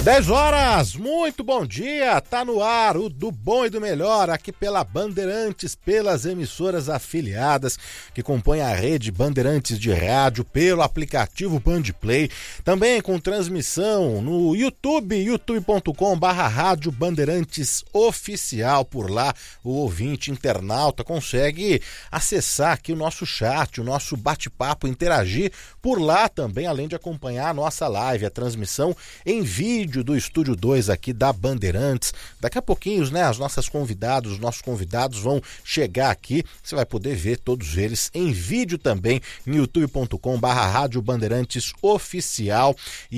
10 horas, muito bom dia, tá no ar o Do Bom e do Melhor aqui pela Bandeirantes, pelas emissoras afiliadas que compõem a rede Bandeirantes de rádio, pelo aplicativo Bandplay, também com transmissão no YouTube, youtube.com/rádio Bandeirantes Oficial. Por lá o ouvinte internauta consegue acessar aqui o nosso chat, o nosso bate-papo, interagir por lá também, além de acompanhar a nossa live, a transmissão em vídeo do Estúdio 2 aqui da Bandeirantes. Daqui a pouquinho, né, os nossos convidados vão chegar aqui, você vai poder ver todos eles em vídeo também, em youtube.com/rádio Bandeirantes Oficial.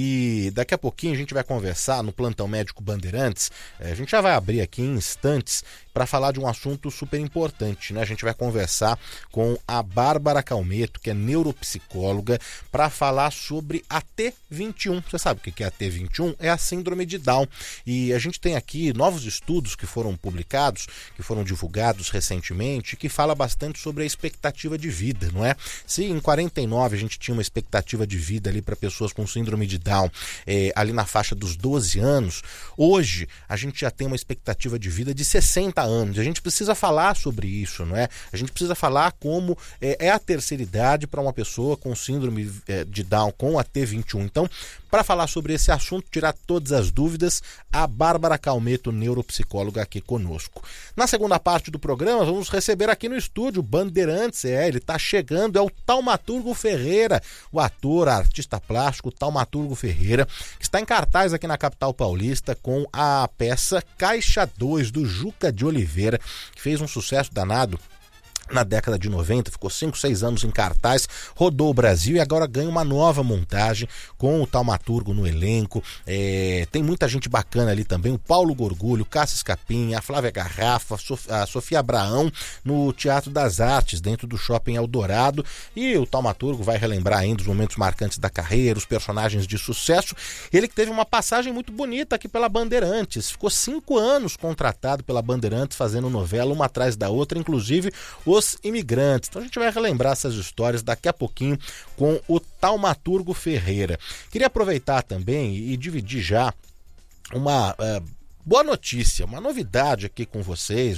E daqui a pouquinho a gente vai conversar no Plantão Médico Bandeirantes, a gente já vai abrir aqui em instantes para falar de um assunto super importante, né? A gente vai conversar com a Bárbara Calmeto, que é neuropsicóloga, para falar sobre a T21. Você sabe o que é a T21? É a síndrome de Down. E a gente tem aqui novos estudos que foram publicados, que foram divulgados recentemente, que fala bastante sobre a expectativa de vida, não é? Se em 49 a gente tinha uma expectativa de vida ali para pessoas com síndrome de Down ali na faixa dos 12 anos, hoje a gente já tem uma expectativa de vida de 60 anos. A gente precisa falar sobre isso, não é? A gente precisa falar como é a terceira idade para uma pessoa com síndrome de Down, com a T21. Então, para falar sobre esse assunto, tirar todas as dúvidas, a Bárbara Calmeto, neuropsicóloga, aqui conosco. Na segunda parte do programa, vamos receber aqui no estúdio Bandeirantes, ele está chegando, é o Taumaturgo Ferreira, o ator, artista plástico Taumaturgo Ferreira, que está em cartaz aqui na capital paulista com a peça Caixa 2, do Juca de Oliveira, que fez um sucesso danado na década de 90, ficou 5, 6 anos em cartaz, rodou o Brasil e agora ganha uma nova montagem com o Taumaturgo no elenco. Tem muita gente bacana ali também, o Paulo Gorgulho, Cássio Escapim, a Flávia Garrafa, a Sofia Abraão, no Teatro das Artes, dentro do Shopping Eldorado. E o Taumaturgo vai relembrar ainda os momentos marcantes da carreira, os personagens de sucesso. Ele que teve uma passagem muito bonita aqui pela Bandeirantes, ficou 5 anos contratado pela Bandeirantes, fazendo novela uma atrás da outra, inclusive Os Imigrantes. Então a gente vai relembrar essas histórias daqui a pouquinho com o Taumaturgo Ferreira. Queria aproveitar também e dividir já uma boa notícia, uma novidade aqui com vocês,